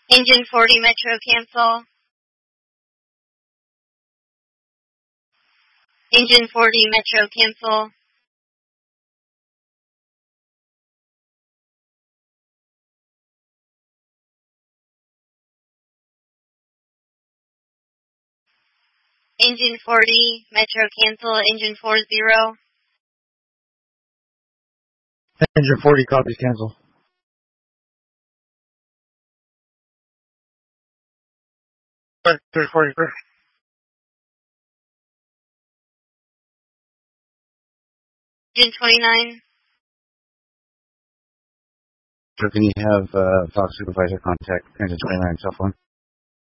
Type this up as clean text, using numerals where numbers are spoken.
Engine 40 Metro cancel. Engine 40 Metro cancel. Engine 40 Metro cancel. Engine 40. Engine 40 copies cancel. Engine 40. Engine 29. So can you have Fox Supervisor contact Engine 29 cell phone?